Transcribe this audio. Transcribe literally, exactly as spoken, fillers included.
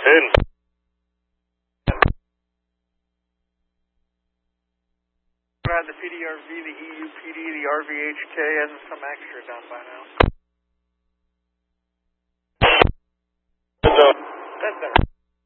In. Grab the P D R V, the E U P D, the R V H K, and some extra done by now. Good job. That's better.